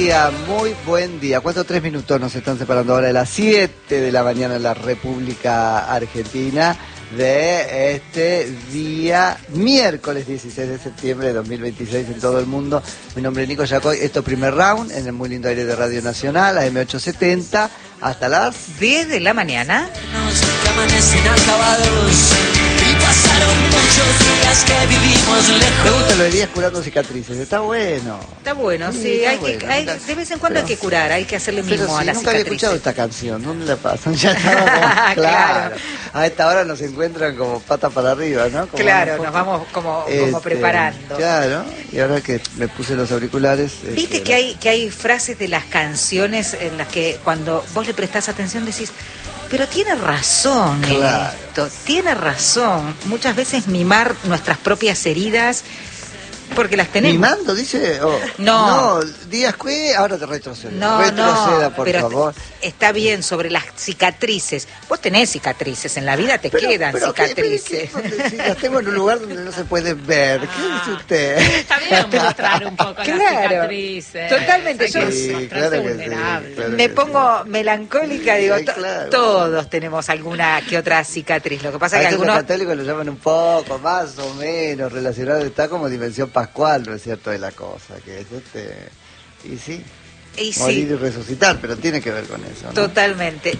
muy buen día. 3 minutos nos están separando ahora de las 7 de la mañana en la República Argentina de este día miércoles 16 de septiembre de 2026 en todo el mundo. Mi nombre es Nico Yacoy, esto es Primer Round en el muy lindo aire de Radio Nacional, AM870, hasta las 10 de la mañana. Que amanecen acabados y pasaron muchos días que vivimos Me lejos. gusta lo de días curando cicatrices, está bueno. Está bueno, sí, está hay bueno, que, de vez en cuando hay que curar, hay que hacerle Pero mismo a si las nunca había cicatrices. escuchado esta canción, ¿dónde la pasan? Ya estaba como, claro. A esta hora nos encuentran como pata para arriba, ¿no? Como Claro, nos vamos como preparando. Claro, y ahora que me puse los auriculares... Viste que hay frases de las canciones en las que cuando vos le prestás atención decís, pero tiene razón Claro. esto, tiene razón. Muchas veces mimar nuestras propias heridas porque las tenemos. ¿Mimando, dice? Oh, No. Díaz que ahora te retroceda. No, Retroceda, por pero favor. está bien sobre las cicatrices. Vos tenés cicatrices, en la vida te quedan cicatrices. Si las tengo en un lugar donde no se puede ver, ¿qué dice usted? Está bien mostrar un poco las cicatrices. Totalmente. Hay Yo que Sí, mostrarse claro que sí, vulnerable. claro. me pongo melancólica, digo, Sí, claro. todos tenemos alguna que otra cicatriz. Lo que pasa A es que veces los algunos... católicos lo llaman un poco, más o menos, relacionado, está como dimensión pascual, ¿no es cierto?, de la cosa, que es y sí, Y sí, morir y resucitar, pero tiene que ver con eso, ¿no? totalmente.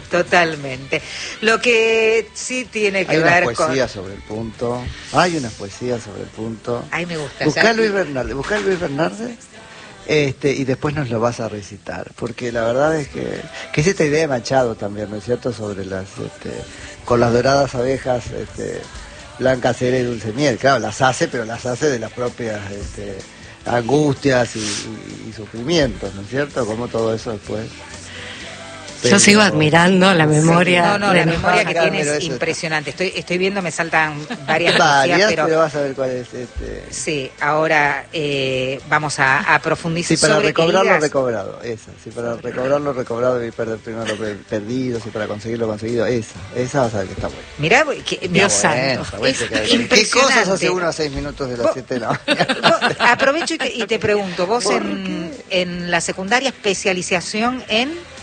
Lo que sí tiene que Hay ver unas con... poesías sobre el punto, hay unas poesías sobre el punto. Ay, me gusta. Buscá ya- Luis Bernardes, y después nos lo vas a recitar, porque la verdad es que es esta idea de Machado también, ¿no es cierto?, sobre las, con las doradas abejas, blanca cera y dulce miel, claro, las hace, pero las hace de las propias, angustias y sufrimientos, ¿no es cierto?, como todo eso después. Yo sigo admirando la memoria. No, de la memoria que Claro, tiene pero es eso- impresionante. Estoy viendo, me saltan varias Varias, poesías, pero vas a ver cuál es. Sí, ahora vamos a profundizar Sí, para sobre recobrar lo heridas. recobrado, esa. Sí, para recobrar lo recobrado y perder primero lo perdido, sí, para conseguir lo conseguido, esa vas a ver que está buena. Mirá, Dios Está buena, santo. está buena, Es ¿qué cosas impresionante. hace uno a 6 minutos de las Vos- 7 de la mañana? Vos- aprovecho y te pregunto, vos ¿Por en la secundaria especialización en...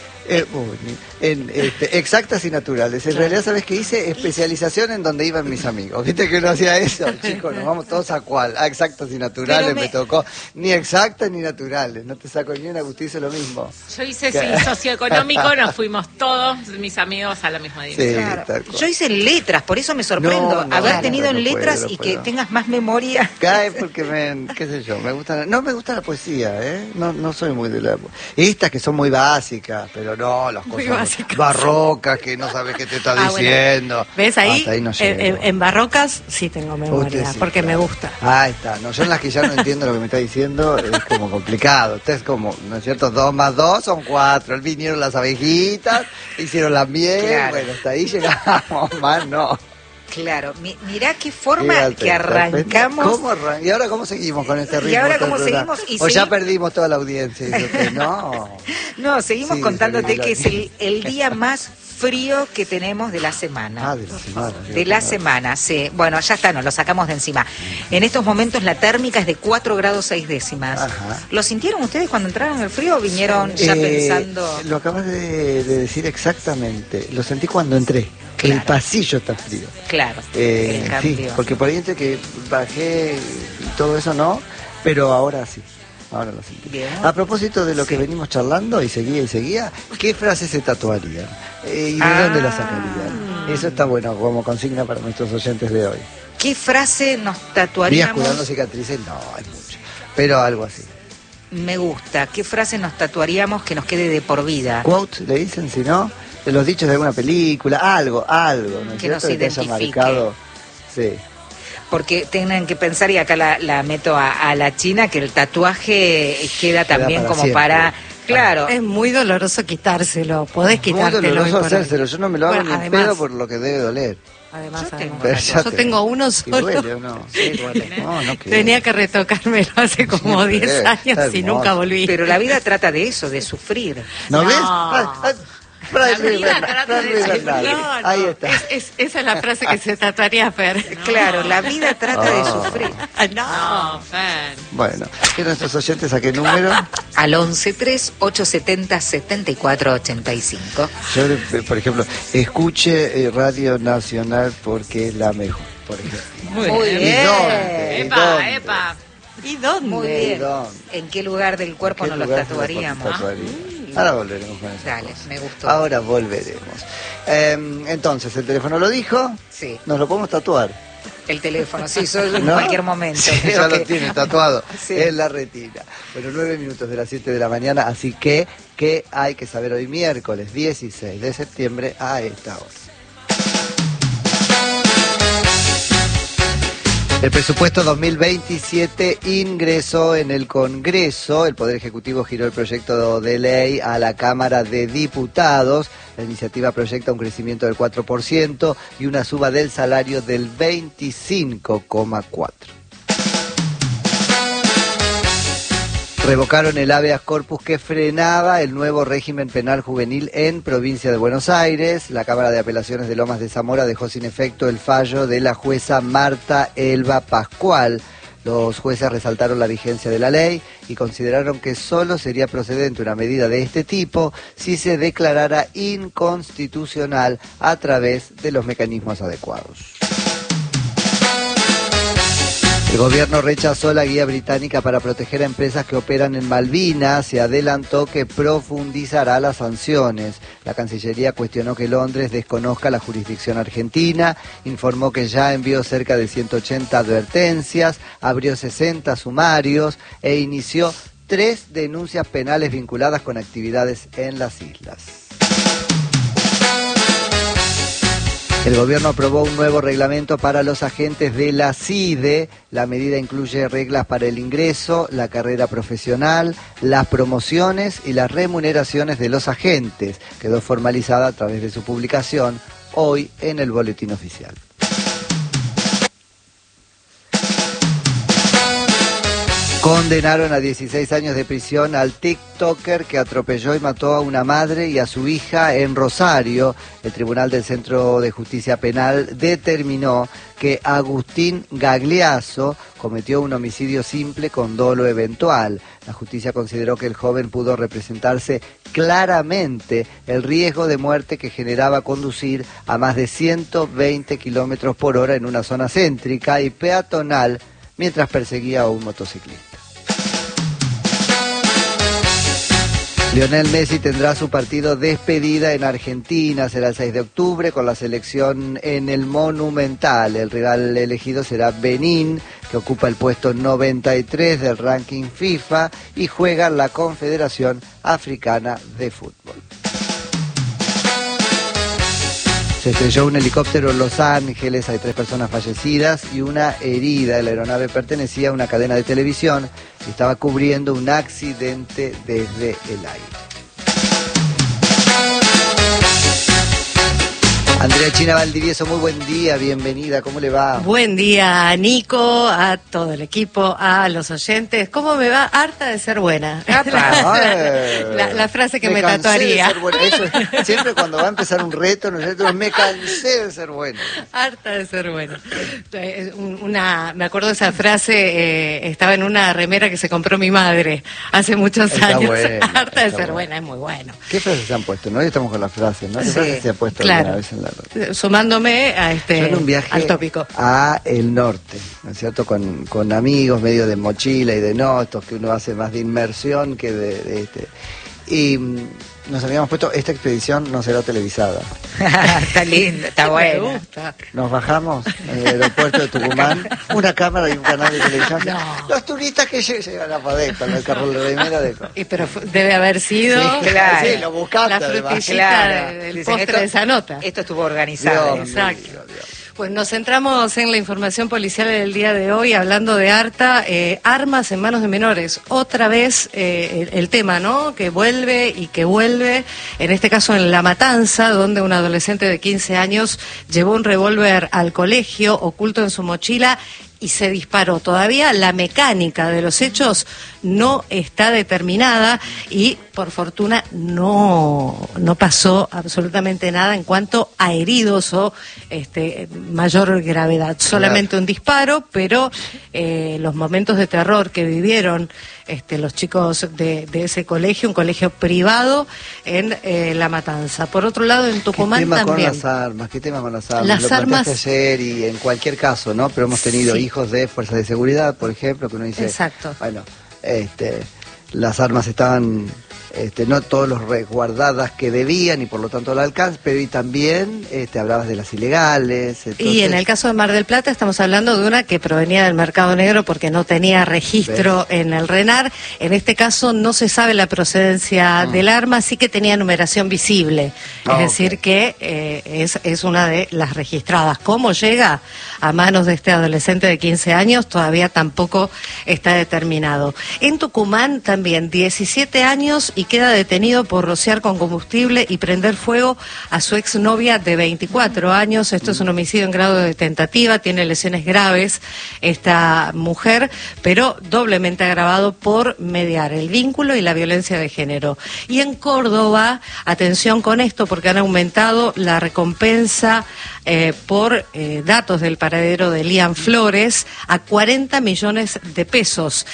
Exactas y naturales. En realidad, ¿sabes qué hice? Especialización en donde iban mis amigos. ¿Viste que uno hacía eso? Chicos, nos vamos todos a cuál. A exactas y naturales Pero me tocó. Ni exactas ni naturales. No te saco ni una, Agustín hizo lo mismo. Yo hice ¿Qué? socioeconómico, nos fuimos todos mis amigos a la misma Sí, dirección. tal cual. Yo hice letras, por eso me sorprendo No, haber no, tenido en no letras puedo, y no que puedo. tengas más memoria. Cae porque qué sé yo, no me gusta la poesía, no soy muy de la... Estas que son muy básicas, pero no, las Muy cosas básicas. barrocas que no sabes qué te está Ah, bueno. diciendo. ¿Ves ahí? Hasta ahí no llego. En barrocas sí tengo memoria, Usted sí, porque claro. me gusta. Ahí está, no, yo en las que ya no entiendo lo que me está diciendo es como complicado. Usted es como, ¿no es cierto? 2 más 2 son 4. Vinieron las abejitas, hicieron la miel, Claro. bueno, hasta ahí llegamos, más no. Claro, mirá qué forma Fíjate, que arrancamos. ¿Cómo ¿Y ahora cómo seguimos con este ritmo? ¿Y ahora todo cómo el programa? seguimos? O ya perdimos toda la audiencia. Dice usted. No. No, seguimos Sí, contándote seguimos. que es el día más frío que tenemos de la semana. Ah, de la semana. De la semana, sí. Bueno, ya está, nos lo sacamos de encima. En estos momentos la térmica es de 4 grados 6 décimas. Ajá. ¿Lo sintieron ustedes cuando entraron en el frío o vinieron ya pensando? Lo acabas de decir exactamente. Lo sentí cuando entré. Claro. El pasillo está frío. Claro, el Sí, cambio. porque por ahí entre que bajé y todo eso no, pero ahora sí. Ahora lo sentí. Bien. A propósito de lo que Sí. venimos charlando y seguía, ¿qué frases se tatuarían? ¿Y de dónde las sacarían? Eso está bueno como consigna para nuestros oyentes de hoy. ¿Qué frase nos Días tatuaríamos? curando cicatrices, no, hay mucho. Pero algo así. Me gusta. ¿Qué frase nos tatuaríamos que nos quede de por vida? Quote, le dicen, si no, de los dichos de alguna película, algo, ¿no es Que nos cierto? Que te haya identifique. marcado. Sí. Porque tienen que pensar, y acá la meto a la China, que el tatuaje queda también para como siempre. para... Claro, Es muy doloroso quitárselo, podés Muy quitártelo. hoy doloroso por hoy. hacérselo, yo no me lo hago Bueno, ni en además- pedo por lo que debe doler. Además, Yo tengo Pero ya yo te- tengo uno ¿Y solo. duele o no? Sí, duele. No, que Tenía que retocármelo hace como Sí, 10 está años y hermoso. nunca volví. pero la vida trata de eso, de sufrir. ¿No No. ves? La vida trata de sufrir. Ahí está. Esa es la frase que se tatuaría Fer. Claro, la vida trata de sufrir. No. No, Fer. Bueno, ¿y nuestros oyentes a qué número? Al 11-3-870-7485. Yo, por ejemplo, escuche Radio Nacional porque es la mejor, por ejemplo. Muy ¿Y bien. dónde? Epa, epa. ¿Y dónde? Muy bien. ¿Dónde? ¿En qué lugar del cuerpo ¿Qué nos los lugar tatuaríamos? nos tatuaríamos? Ahora volveremos con eso. Dale, me gustó. Ahora volveremos. Entonces, el teléfono lo dijo. Sí, Nos lo podemos tatuar. el teléfono, sí, solo en ¿No? cualquier momento. Sí, Creo ya lo que- tiene tatuado Sí. en la retina. Bueno, 9 minutos de las 7 de la mañana, así que, ¿qué hay que saber hoy miércoles 16 de septiembre a esta hora? El presupuesto 2027 ingresó en el Congreso. El Poder Ejecutivo giró el proyecto de ley a la Cámara de Diputados. La iniciativa proyecta un crecimiento del 4% y una suba del salario del 25,4%. Revocaron el habeas corpus que frenaba el nuevo régimen penal juvenil en Provincia de Buenos Aires. La Cámara de Apelaciones de Lomas de Zamora dejó sin efecto el fallo de la jueza Marta Elba Pascual. Los jueces resaltaron la vigencia de la ley y consideraron que solo sería procedente una medida de este tipo si se declarara inconstitucional a través de los mecanismos adecuados. El gobierno rechazó la guía británica para proteger a empresas que operan en Malvinas y adelantó que profundizará las sanciones. La Cancillería cuestionó que Londres desconozca la jurisdicción argentina, informó que ya envió cerca de 180 advertencias, abrió 60 sumarios e inició 3 denuncias penales vinculadas con actividades en las islas. El gobierno aprobó un nuevo reglamento para los agentes de la CIDE. La medida incluye reglas para el ingreso, la carrera profesional, las promociones y las remuneraciones de los agentes. Quedó formalizada a través de su publicación hoy en el Boletín Oficial. Condenaron a 16 años de prisión al TikToker que atropelló y mató a una madre y a su hija en Rosario. El Tribunal del Centro de Justicia Penal determinó que Agustín Gagliasso cometió un homicidio simple con dolo eventual. La justicia consideró que el joven pudo representarse claramente el riesgo de muerte que generaba conducir a más de 120 kilómetros por hora en una zona céntrica y peatonal mientras perseguía a un motociclista. Lionel Messi tendrá su partido despedida en Argentina, será el 6 de octubre con la selección en el Monumental. El rival elegido será Benín, que ocupa el puesto 93 del ranking FIFA y juega la Confederación Africana de Fútbol. Se estrelló un helicóptero en Los Ángeles, hay 3 personas fallecidas y una herida. La aeronave pertenecía a una cadena de televisión y estaba cubriendo un accidente desde el aire. Andrea China Valdivieso, muy buen día, bienvenida, ¿cómo le va? Buen día a Nico, a todo el equipo, a los oyentes. ¿Cómo me va? Harta de ser buena. La frase que me cansé tatuaría. de ser buena. Eso es, siempre cuando va a empezar un reto, nosotros me cansé de ser buena. Harta de ser buena. Me acuerdo de esa frase, estaba en una remera que se compró mi madre hace muchos Está años. buena, Harta de está ser buena. buena, es muy bueno. ¿Qué frases se han puesto? No, hoy estamos con las frases, ¿no? ¿Qué Sí, frases se han puesto claro. alguna vez en la radio? Sumándome a Yo en un viaje al tópico. a el norte, ¿no es cierto? Con amigos, medio de mochila y de notos, que uno hace más de inmersión que de este. Y nos habíamos puesto, esta expedición no será televisada. Está lindo, está Me bueno. gusta. Nos bajamos en el aeropuerto de Tucumán, una cámara y un canal de televisión. No. Los turistas que llegan a poder con el carro de remera de... Pero debe haber sido Sí, claro. sí, lo buscaste la además. frutillita Claro. del Dicen, postre de esa nota. Esto estuvo organizado. Dios Exacto. mío, Dios. Pues nos centramos en la información policial del día de hoy, hablando de harta, armas en manos de menores. Otra vez el tema, ¿no? Que vuelve y que vuelve, en este caso en La Matanza, donde un adolescente de 15 años llevó un revólver al colegio, oculto en su mochila, y se disparó. Todavía la mecánica de los hechos no está determinada y por fortuna no pasó absolutamente nada en cuanto a heridos o mayor gravedad. Solamente un disparo, pero los momentos de terror que vivieron los chicos de ese colegio, un colegio privado en La Matanza. Por otro lado, en Tucumán ¿Qué tema también. con las armas? ¿Qué tema con las armas? Las Lo armas... planteaste ayer y en cualquier caso, ¿no? Pero hemos tenido Sí. hijos de fuerzas de seguridad, por ejemplo, que uno dice... Exacto. Bueno, las armas estaban... no todos los resguardadas que debían y por lo tanto al alcance, pero y también hablabas de las ilegales. Entonces... Y en el caso de Mar del Plata estamos hablando de una que provenía del mercado negro porque no tenía registro en el RENAR. En este caso no se sabe la procedencia del arma, sí que tenía numeración visible. Es decir que es una de las registradas. ¿Cómo llega a manos de este adolescente de 15 años? Todavía tampoco está determinado. En Tucumán también 17 años y queda detenido por rociar con combustible y prender fuego a su exnovia de 24 años. Esto es un homicidio en grado de tentativa, tiene lesiones graves esta mujer, pero doblemente agravado por mediar el vínculo y la violencia de género. Y en Córdoba, atención con esto, porque han aumentado la recompensa por datos del paradero de Lian Flores a 40 millones de pesos.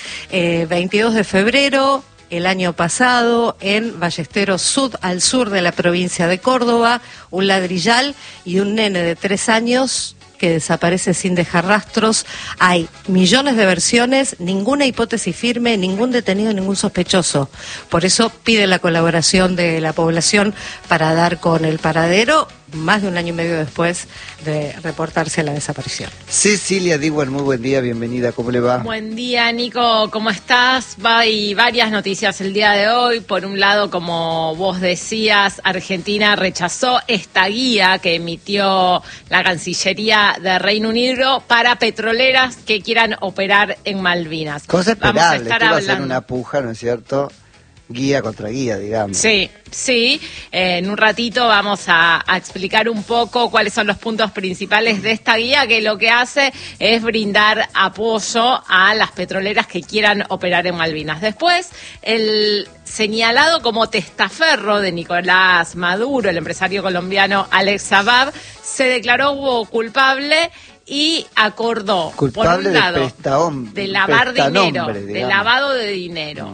22 de febrero... El año pasado, en Ballesteros Sud, al sur de la provincia de Córdoba, un ladrillal y un nene de 3 años que desaparece sin dejar rastros. Hay millones de versiones, ninguna hipótesis firme, ningún detenido, ningún sospechoso. Por eso pide la colaboración de la población para dar con el paradero, más de un año y medio después de reportarse la desaparición. Cecilia Diwan, muy buen día, bienvenida, ¿cómo le va? Buen día, Nico, ¿cómo estás? Hay varias noticias el día de hoy. Por un lado, como vos decías, Argentina rechazó esta guía que emitió la Cancillería de Reino Unido para petroleras que quieran operar en Malvinas. Cosa Vamos a esperable, estar esto va a ser hablando. una puja, ¿no es cierto? Guía contra guía, digamos. Sí. En un ratito vamos a explicar un poco cuáles son los puntos principales de esta guía, que lo que hace es brindar apoyo a las petroleras que quieran operar en Malvinas. Después, el señalado como testaferro de Nicolás Maduro, el empresario colombiano Alex Sabab, se declaró culpable y acordó, culpable por un lado, de lavar dinero, digamos. de lavado de dinero.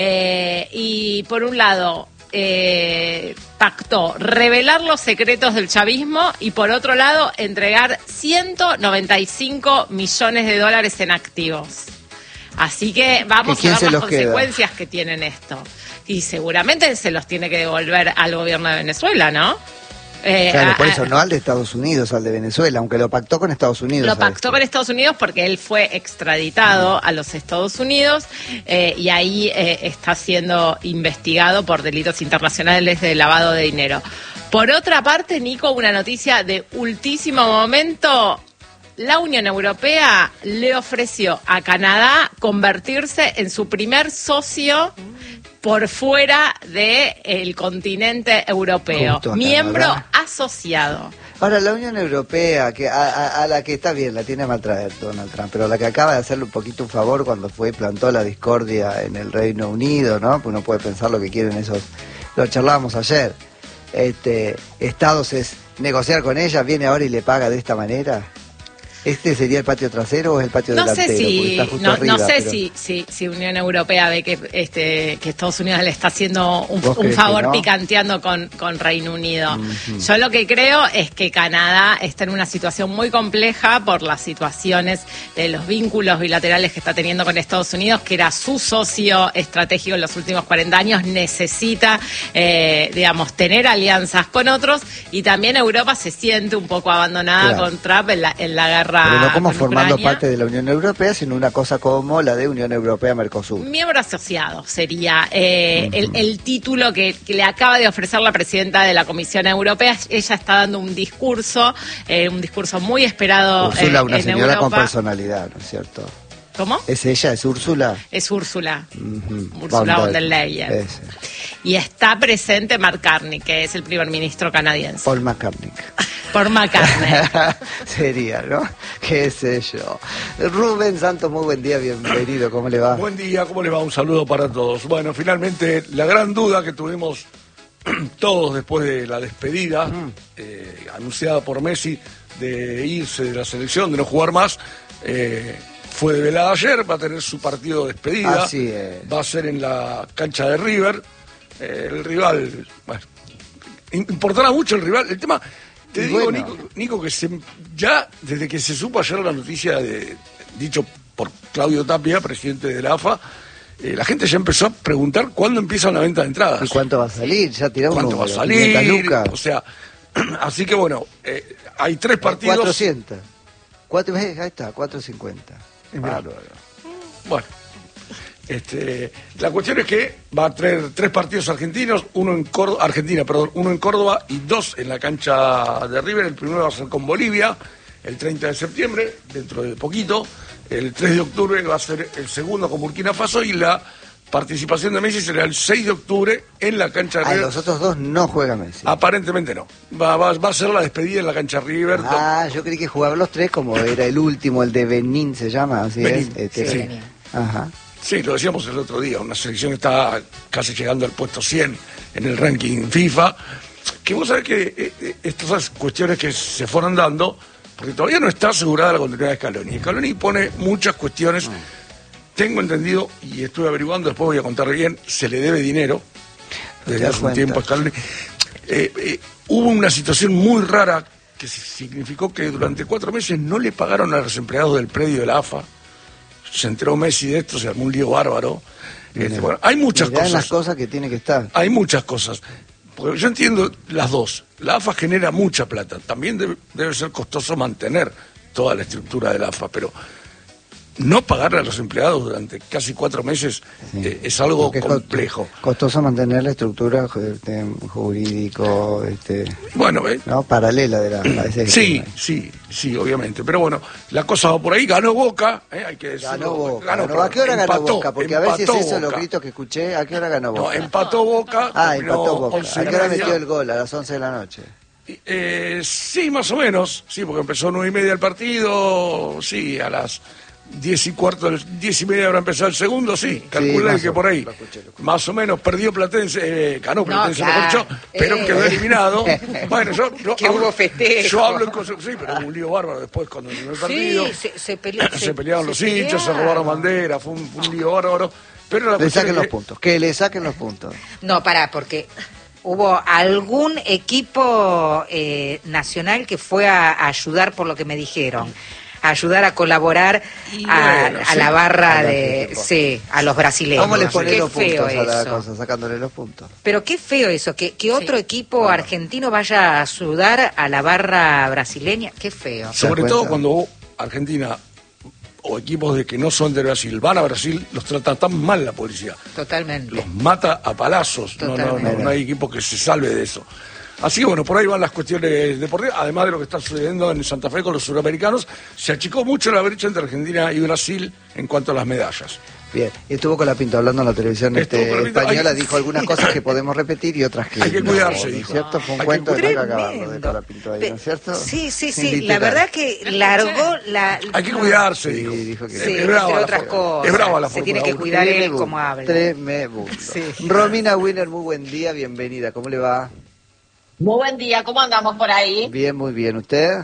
Y por un lado pactó revelar los secretos del chavismo y por otro lado entregar 195 millones de dólares en activos. Así que vamos a ver las consecuencias que tienen esto. Y seguramente se los tiene que devolver al gobierno de Venezuela, ¿no? Claro, por eso no al de Estados Unidos, al de Venezuela, aunque lo pactó con Estados Unidos. Lo pactó con Estados Unidos porque él fue extraditado a los Estados Unidos y ahí está siendo investigado por delitos internacionales de lavado de dinero. Por otra parte, Nico, una noticia de último momento. La Unión Europea le ofreció a Canadá convertirse en su primer socio por fuera del continente europeo, miembro asociado. Ahora, la Unión Europea, que a la que está bien, la tiene a mal traer Donald Trump, pero a la que acaba de hacerle un poquito un favor cuando fue y plantó la discordia en el Reino Unido, ¿no? Pues uno puede pensar lo que quieren esos, lo charlábamos ayer. Estados es negociar con ella, viene ahora y le paga de esta manera. ¿Este sería el patio trasero o es el patio delantero? No sé si Unión Europea ve que Estados Unidos le está haciendo un favor picanteando con Reino Unido. Uh-huh. Yo lo que creo es que Canadá está en una situación muy compleja por las situaciones de los vínculos bilaterales que está teniendo con Estados Unidos, que era su socio estratégico en los últimos 40 años, necesita, tener alianzas con otros, y también Europa se siente un poco abandonada con Trump en la guerra. Pero no como formando parte de la Unión Europea, sino una cosa como la de Unión Europea-Mercosur. Miembro asociado sería el título que le acaba de ofrecer la presidenta de la Comisión Europea. Ella está dando un discurso muy esperado Úrsula, una en señora Europa. Con personalidad, ¿no es cierto? ¿Cómo? ¿Es ella? ¿Es Úrsula? Es Úrsula. Uh-huh. Úrsula von der Leyen. y está presente Mark Carney, que es el primer ministro canadiense. Paul McCartney. Por McCartney. Sería, ¿no? Qué sé yo. Rubén Santos, muy buen día, bienvenido, ¿cómo le va? Buen día, ¿cómo le va? Un saludo para todos. Bueno, finalmente la gran duda que tuvimos todos después de la despedida anunciada por Messi de irse de la selección, de no jugar más, fue develada ayer. Va a tener su partido de despedida. Así es. Va a ser en la cancha de River. El rival, bueno, importará mucho el rival. El tema, te digo, bueno, Nico, que ya desde que se supo ayer la noticia dicho por Claudio Tapia, presidente de la AFA, la gente ya empezó a preguntar cuándo empieza la venta de entradas. ¿Y cuánto va a salir? Ya tiramos ¿Cuánto va a número, salir? 500 lucas. O sea, así que bueno, hay 3 partidos. 400. Ahí está, 450. Es bárbaro. Bueno, la cuestión es que va a tener 3 partidos argentinos, uno en Córdoba y 2 en la cancha de River. El primero va a ser con Bolivia, el 30 de septiembre, dentro de poquito. El 3 de octubre va a ser el segundo con Burkina Faso y la participación de Messi será el 6 de octubre en la cancha de River. Los otros dos no juega Messi. Aparentemente no. Va a ser la despedida en la cancha River. Yo creí que jugaban los 3 como era el último, el de Benín se llama, así Benín, es. sí. Ajá. Sí, lo decíamos el otro día, una selección que está casi llegando al puesto 100 en el ranking FIFA, que vos sabés que estas cuestiones que se fueron dando, porque todavía no está asegurada la continuidad de Scaloni. Scaloni pone muchas cuestiones, tengo entendido, y estuve averiguando, después voy a contar bien, se le debe dinero, desde hace un tiempo a Scaloni. Hubo una situación muy rara que significó que durante 4 meses no le pagaron a los empleados del predio de la AFA. Se enteró Messi de esto, se armó un lío bárbaro. Bueno, hay muchas cosas. las cosas que tiene que estar. Hay muchas cosas. Porque yo entiendo las dos. La AFA genera mucha plata. También debe ser costoso mantener toda la estructura de la AFA, pero no pagarle a los empleados durante casi 4 meses es algo complejo. Costoso mantener la estructura jurídico, bueno, ¿no? Paralela de la... Sí, obviamente. Pero bueno, la cosa va por ahí. Ganó Boca, hay que decirlo. Ganó Boca. ¿A qué hora ganó Boca? Porque a ver si es eso Boca. los gritos que escuché. ¿A qué hora ganó Boca? No, empató Boca. Empató Boca. ¿A qué hora 11:30. metió el gol? A las 11 de la noche. Sí, más o menos. Sí, porque empezó 9:30 el partido. Sí, a las 10:15 habrá empezado el segundo, sí, calculé que por ahí, más o menos, perdió Platense, ganó Platense, mejor dicho, pero quedó eliminado. Bueno, yo hablo en cosas, sí, pero hubo un lío bárbaro después cuando terminó el partido. Se pelearon los hinchas, se robaron banderas, fue un lío bárbaro. Pero le saquen los puntos, que le saquen los puntos. No, porque hubo algún equipo nacional que fue a ayudar, por lo que me dijeron. A ayudar a colaborar a la barra a los brasileños. ¿Cómo les ponen los puntos a la cosa, sacándole los puntos? Pero qué feo eso, que otro equipo argentino vaya a ayudar a la barra brasileña, qué feo. Sobre todo cuando Argentina o equipos de que no son de Brasil van a Brasil, los trata tan mal la policía. Totalmente. Los mata a palazos. No hay equipo que se salve de eso. Así que bueno, por ahí van las cuestiones deportivas, además de lo que está sucediendo en Santa Fe con los suramericanos. Se achicó mucho la brecha entre Argentina y Brasil en cuanto a las medallas. Bien, y estuvo Colapinto hablando en la televisión española, dijo algunas cosas que podemos repetir y otras que hay que cuidarse, dijo. ¿Cierto? Fue un cuento de no cagado de Colapinto ahí, ¿no es cierto? Sí, la verdad que largó la... Hay que cuidarse, dijo que es brava entre otras cosas. Es brava la se tiene que cuidar él como habla. Tremendo. Romina Wiener, muy buen día, bienvenida, ¿cómo le va? Muy buen día, ¿cómo andamos por ahí? Bien, muy bien, ¿usted?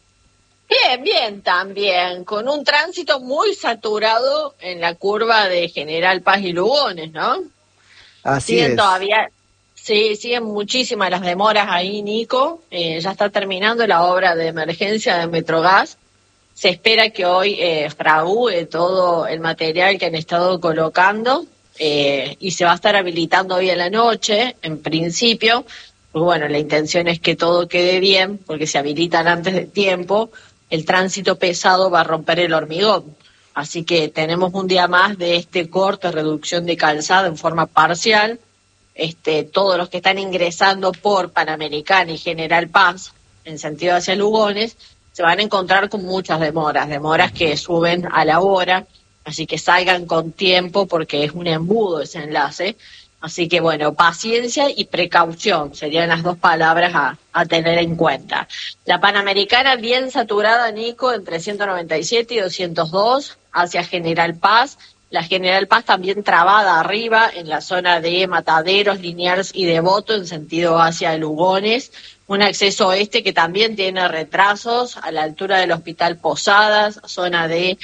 Bien también, con un tránsito muy saturado en la curva de General Paz y Lugones, ¿no? Así es. Siguen muchísimas las demoras ahí, Nico. Ya está terminando la obra de emergencia de Metrogas. Se espera que hoy fragúe todo el material que han estado colocando y se va a estar habilitando hoy en la noche, en principio. Pues bueno, la intención es que todo quede bien, porque se habilitan antes de tiempo. El tránsito pesado va a romper el hormigón. Así que tenemos un día más de este corte, reducción de calzada en forma parcial. Todos los que están ingresando por Panamericana y General Paz, en sentido hacia Lugones, se van a encontrar con muchas demoras que suben a la hora. Así que salgan con tiempo porque es un embudo ese enlace. Así que bueno, paciencia y precaución serían las dos palabras a tener en cuenta. La Panamericana bien saturada, Nico, entre 197 y 202 hacia General Paz. La General Paz también trabada arriba en la zona de Mataderos, Liniers y Devoto en sentido hacia Lugones. Un acceso oeste que también tiene retrasos a la altura del Hospital Posadas, zona de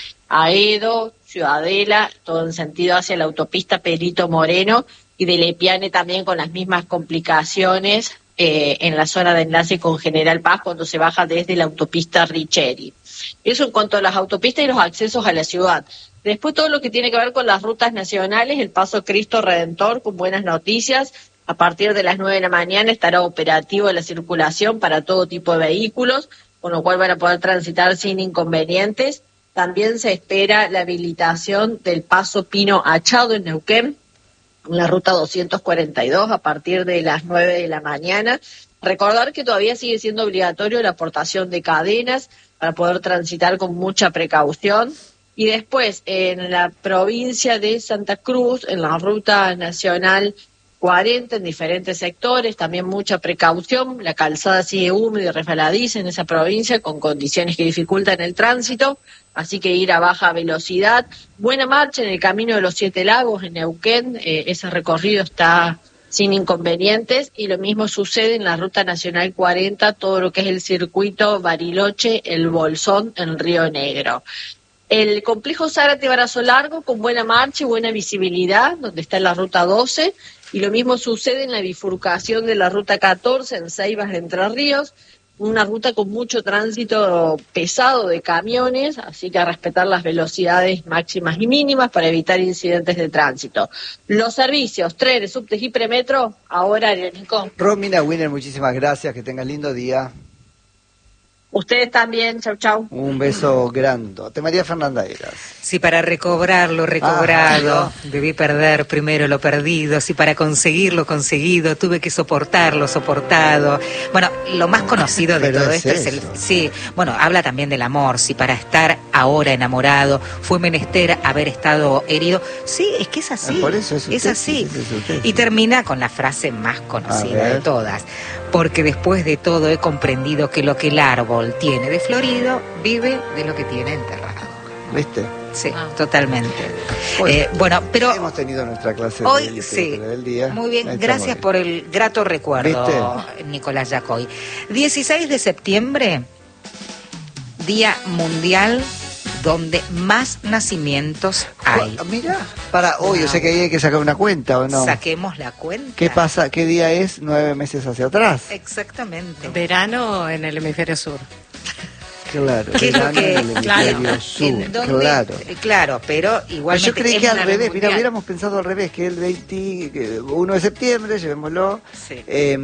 Aedo, Ciudadela, todo en sentido hacia la autopista Perito Moreno, y de Lepiane también con las mismas complicaciones en la zona de enlace con General Paz cuando se baja desde la autopista Richeri. Eso en cuanto a las autopistas y los accesos a la ciudad. Después todo lo que tiene que ver con las rutas nacionales, el Paso Cristo Redentor con buenas noticias. A partir de las 9 de la mañana estará operativo la circulación para todo tipo de vehículos, con lo cual van a poder transitar sin inconvenientes. También se espera la habilitación del Paso Pino Achado en Neuquén, en la ruta 242 a partir de las 9 de la mañana. Recordar que todavía sigue siendo obligatorio la aportación de cadenas para poder transitar con mucha precaución. Y después, en la provincia de Santa Cruz, en la ruta nacional 40, en diferentes sectores, también mucha precaución. La calzada sigue húmeda y resbaladiza en esa provincia, con condiciones que dificultan el tránsito, así que ir a baja velocidad. Buena marcha en el Camino de los Siete Lagos, en Neuquén, ese recorrido está sin inconvenientes, y lo mismo sucede en la ruta nacional 40, todo lo que es el circuito Bariloche, el Bolsón, en Río Negro. El complejo Zárate-Brazo Largo con buena marcha y buena visibilidad, donde está la ruta 12, y lo mismo sucede en la bifurcación de la ruta 14 en Ceibas de Entre Ríos, una ruta con mucho tránsito pesado de camiones, así que a respetar las velocidades máximas y mínimas para evitar incidentes de tránsito. Los servicios, trenes, subtes y premetro, ahora, Nico. Romina Winner, muchísimas gracias, que tengas lindo día. Ustedes también, chau, chau. Un beso grandote. María Fernanda Eras. Si para recobrar lo recobrado debí perder primero lo perdido, si para conseguir lo conseguido tuve que soportar lo soportado. Bueno, lo más conocido de Pero todo es esto es el... Sí, bueno, habla también del amor. Si para estar ahora enamorado fue menester haber estado herido. Sí, es que es así. Por eso es usted, así. es usted. Y termina con la frase más conocida de todas. Porque después de todo he comprendido que lo que el árbol tiene de florido vive de lo que tiene enterrado. ¿Viste? Sí, totalmente. Bueno, pero hemos tenido nuestra clase hoy de sí, del día. muy bien, Ahí gracias estamos. por el grato recuerdo, ¿Viste? Nicolás Yacoy. 16 de septiembre, Día Mundial donde más nacimientos hay. Mira, para hoy, o sea que ahí hay que sacar una cuenta, ¿o no? Saquemos la cuenta. ¿Qué pasa? ¿Qué día es? 9 meses hacia atrás. Exactamente. Verano en el hemisferio sur. Claro. ¿Qué es lo verano que- en el hemisferio sur, ¿En dónde? claro. Claro, pero igualmente Yo creí es que al una revés, mira, mundial. hubiéramos pensado al revés, que el 21 de septiembre, llevémoslo, Sí.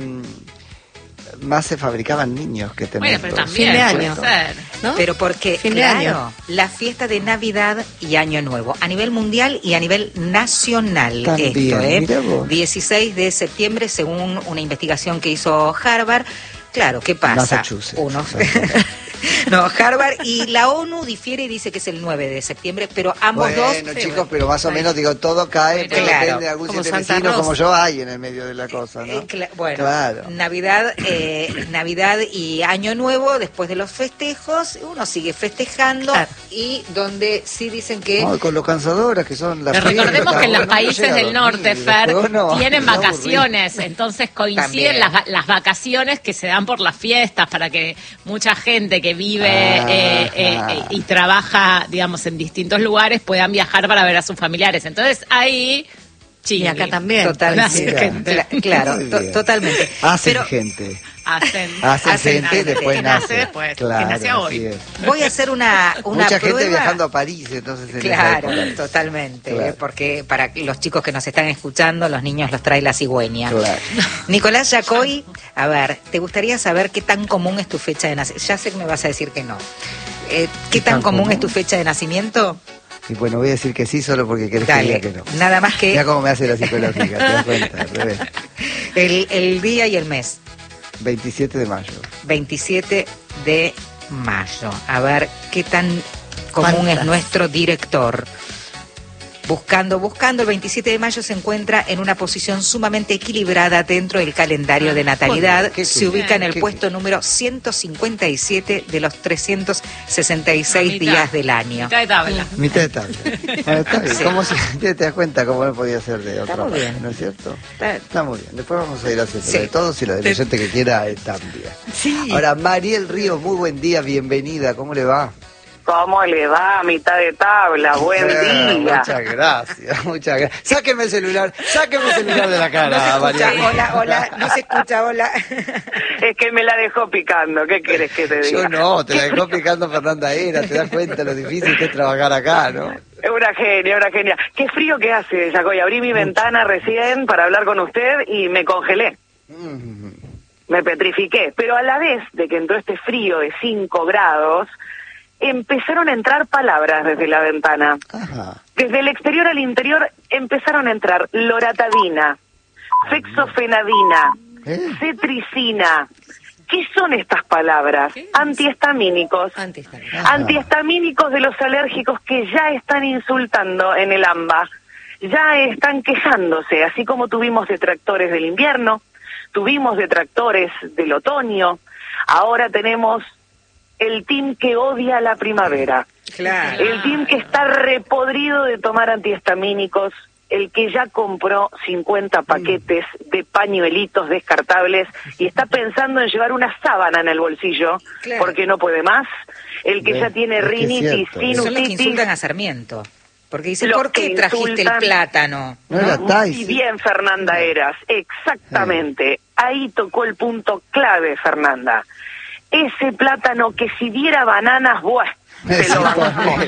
más se fabricaban niños que Bueno, tener. pero también Fin de puede año. ser. ¿No? Pero porque, Fin de claro, año. la fiesta de Navidad y Año Nuevo, a nivel mundial y a nivel nacional. También, esto, mira vos. 16 de septiembre, según una investigación que hizo Harvard. Claro, ¿qué pasa? Massachusetts. No, Harvard y la ONU difiere y dice que es el 9 de septiembre, pero ambos dos... Bueno, chicos, pero más o menos, digo, todo cae, pero Claro. depende de algún Como siete Santa vecinos Rosa. como yo hay en el medio de la cosa, ¿no? Bueno, Claro. Navidad y Año Nuevo, después de los festejos, uno sigue festejando Claro. y donde sí dicen que... No, con lo cansadoras que son las Recordemos fiestas, que en los uno no países llega a del norte, dormir, Fer, después uno tienen está aburrido. vacaciones, entonces coinciden También. las vacaciones que se dan por las fiestas para que mucha gente que vive Ajá. y trabaja, digamos, en distintos lugares puedan viajar para ver a sus familiares. Entonces ahí, Y acá también. Nace Mira. gente. Claro, Muy bien. totalmente. Hacen Pero gente. Hacen Gente, después que nace. después, Claro, que nace así hoy. es. voy a hacer una Mucha prueba. gente viajando a París, entonces en esa Claro, época. totalmente, Claro. porque para los chicos que nos están escuchando, los niños los trae la cigüeña. Claro. Nicolás Yacoy, a ver, ¿te gustaría saber qué tan común es tu fecha de nacimiento? Ya sé que me vas a decir que no. ¿Qué tan común es tu fecha de nacimiento? Y bueno, voy a decir que sí solo porque querés que Dale, diga que no. nada más que Mira cómo me hace la psicológica, ¿te das cuenta? Al revés. el día y el mes, 27 de mayo. 27 de mayo. A ver, ¿qué tan común ¿Cuántas? es nuestro director? buscando. El 27 de mayo se encuentra en una posición sumamente equilibrada dentro del calendario de natalidad. Se ubica en el puesto número 157 de los 366 días del año. Mitad de tabla. Mitad de tabla. Bueno, está bien. Sí. ¿Cómo te das cuenta cómo no podía ser de otra muy manera? bien. ¿No es cierto? Está muy bien. Después vamos a ir haciendo Sí. de todos y la del oyente que quiera también. Sí. Ahora, Mariel Ríos, muy buen día, bienvenida. ¿Cómo le va? ¿Cómo le va? Mitad de tabla, buen día. Muchas gracias, muchas gracias. Sáqueme el celular de la cara, No se escucha, Mariel. hola, no se escucha, hola. Es que me la dejó picando, ¿qué quieres que te diga? Yo no, te la dejó picando Fernanda Era, te das cuenta lo difícil que es trabajar acá, ¿no? Es una genia, una genia. Qué frío que hace, Yacoy. Abrí mi ventana recién para hablar con usted y me congelé. Me petrifiqué. Pero a la vez de que entró este frío de 5 grados, empezaron a entrar palabras desde la ventana. Ajá. Desde el exterior al interior empezaron a entrar loratadina, fexofenadina, cetricina. ¿Qué son estas palabras? Antihistamínicos. Antihistamínicos de los alérgicos que ya están insultando en el AMBA. Ya están quejándose, así como tuvimos detractores del invierno, tuvimos detractores del otoño, ahora tenemos el team que odia la primavera. Claro. El team que está repodrido de tomar antihistamínicos, el que ya compró 50 paquetes de pañuelitos descartables y está pensando en llevar una sábana en el bolsillo porque no puede más, el que ya tiene rinitis, Son los que sinusitis. insultan a Sarmiento. Porque dicen, Los ¿por qué que trajiste el insultan- plátano? No era Muy Tyson. bien, Fernanda Eras, exactamente. Ahí tocó el punto clave, Fernanda. Ese plátano que si diera bananas, ¡buah! Se lo bancó.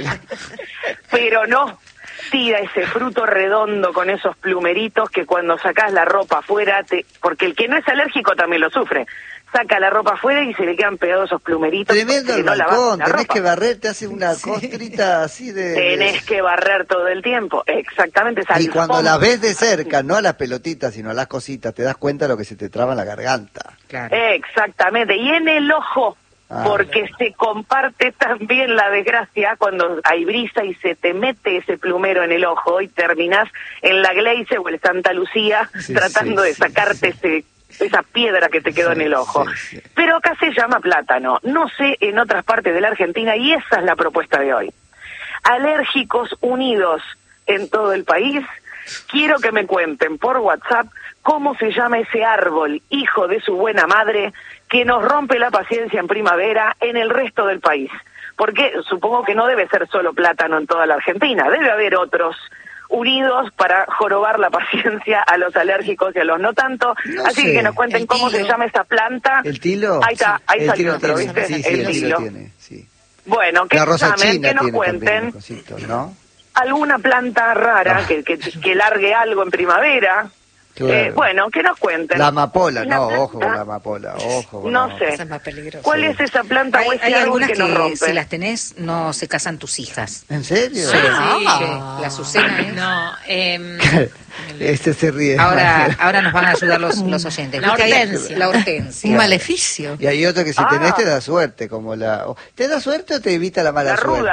Pero no, tira ese fruto redondo con esos plumeritos que cuando sacás la ropa afuera, porque el que no es alérgico también lo sufre. Saca la ropa afuera y se le quedan pegados esos plumeritos. Tremendo porque el no lavas balcón, la tenés ropa. que barrer, te hace una costrita así de... Tenés que barrer todo el tiempo, exactamente. esa Y cuando alfombra. las ves de cerca, no a las pelotitas, sino a las cositas, te das cuenta de lo que se te traba en la garganta. Claro. Exactamente, y en el ojo, porque se comparte también la desgracia cuando hay brisa y se te mete ese plumero en el ojo y terminás en la Gleice o el Santa Lucía tratando de sacarte esa piedra que te quedó en el ojo. Pero acá se llama plátano, no sé en otras partes de la Argentina, y esa es la propuesta de hoy. Alérgicos unidos en todo el país, quiero que me cuenten por WhatsApp cómo se llama ese árbol, hijo de su buena madre, que nos rompe la paciencia en primavera en el resto del país. Porque supongo que no debe ser solo plátano en toda la Argentina, debe haber otros unidos para jorobar la paciencia a los alérgicos y a los no tanto. No Así sé. que nos cuenten cómo se llama esa planta. ¿El tilo? Ahí está, ahí El salió tilo otro, tiene, ¿viste? Sí, sí, el el tilo tilo. tiene, sí. Bueno, que La rosa llamen, china que nos tiene también cuenten un cosito, ¿no? alguna planta rara que largue algo en primavera. Claro. Bueno, que nos cuenten. La amapola, Una no, planta- ojo con la amapola, ojo con No la- sé. Esa es más peligrosa. ¿Cuál es esa planta o Hay ese árbol algunas que nos que rompe? si las tenés no se casan tus hijas. ¿En serio? Sí, la Azucena es. No, Este se ríe. Ahora nos van a ayudar los oyentes. La ¿Viste ahí? hortensia. La hortensia. Un maleficio. Y hay otro que si tenés te da suerte, como la... ¿Te da suerte o te evita la mala La suerte? ruda.